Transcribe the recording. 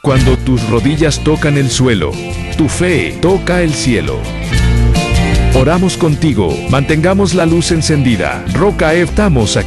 Cuando tus rodillas tocan el suelo, tu fe toca el cielo. Oramos contigo, mantengamos la luz encendida. Roca F, estamos aquí.